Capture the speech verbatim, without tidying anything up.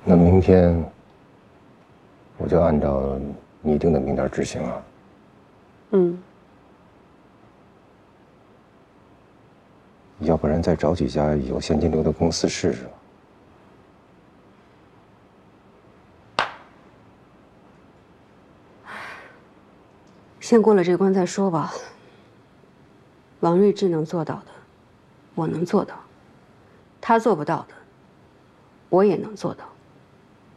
那明天我就按照拟定的名单执行了。 嗯。 要不然再找几家有现金流的公司试试。 先过了这关再说吧。王睿智能做到的，我能做到；他做不到的，我也能做到。